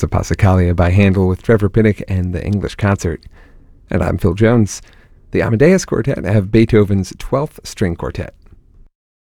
was a Passacaglia by Handel with Trevor Pinnock and the English Concert. And I'm Phil Jones. The Amadeus Quartet have Beethoven's 12th String Quartet.